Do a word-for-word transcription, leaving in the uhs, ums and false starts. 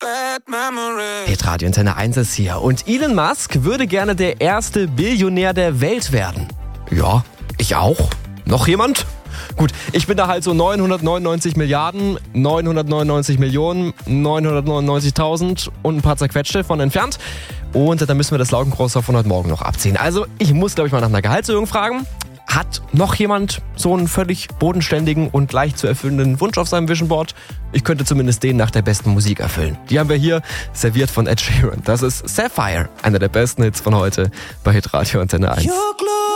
Hitradio Antenne eins ist hier und Elon Musk würde gerne der erste Billionär der Welt werden. Ja, ich auch. Noch jemand? Gut, ich bin da halt so neunhundertneunundneunzig Milliarden, neunhundertneunundneunzig Millionen, neunhundertneunundneunzigtausend und ein paar zerquetschte von entfernt. Und dann müssen wir das Laugenkreuz von heute Morgen noch abziehen. Also ich muss, glaube ich, mal nach einer Gehaltserhöhung fragen. Hat noch jemand so einen völlig bodenständigen und leicht zu erfüllenden Wunsch auf seinem Vision Board? Ich könnte zumindest den nach der besten Musik erfüllen. Die haben wir hier, serviert von Ed Sheeran. Das ist Sapphire, einer der besten Hits von heute bei Hitradio Antenne eins.